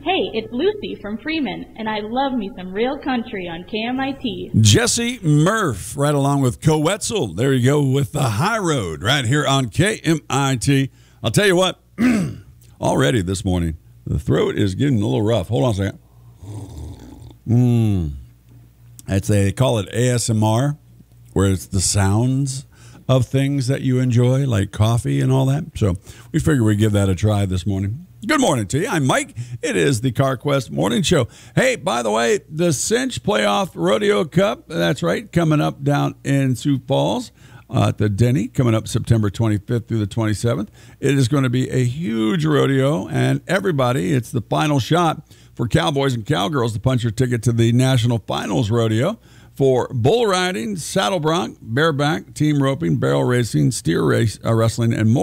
Hey, it's Lucy from Freeman, and I love me some real country on KMIT. Jesse Murph, right along with Coetzel. There you go with the High Road right here on KMIT. I'll tell you what, already this morning, the throat is getting a little rough. Hold on a second. They call it ASMR, where it's the sounds of things that you enjoy, like coffee and all that. So we figured we'd give that a try this morning. Good morning to you. I'm Mike. It is the CarQuest Morning Show. Hey, by the way, the Cinch Playoff Rodeo Cup, that's right, coming up down in Sioux Falls at the Denny, coming up September 25th through the 27th. It is going to be a huge rodeo, and everybody, it's the final shot for cowboys and cowgirls to punch your ticket to the National Finals Rodeo for bull riding, saddle bronc, bareback, team roping, barrel racing, steer wrestling, and more.